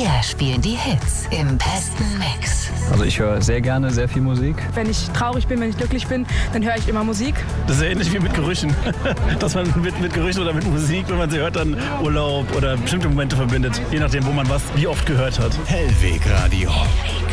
Wir spielen die Hits im besten Mix. Also ich höre sehr gerne sehr viel Musik. Wenn ich traurig bin, wenn ich glücklich bin, dann höre ich immer Musik. Das ist ja ähnlich wie mit Gerüchen. Dass man mit Gerüchen oder mit Musik, wenn man sie hört, dann Urlaub oder bestimmte Momente verbindet. Je nachdem, wo man was wie oft gehört hat. Hellweg Radio.